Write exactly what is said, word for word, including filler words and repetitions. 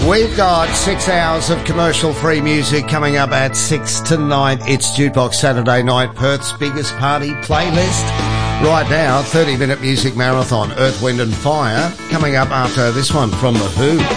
We've got six hours of commercial-free music coming up at six tonight. It's Jukebox Saturday Night, Perth's biggest party playlist. Right now, thirty-minute music marathon, Earth, Wind and Fire, coming up after this one from The Who.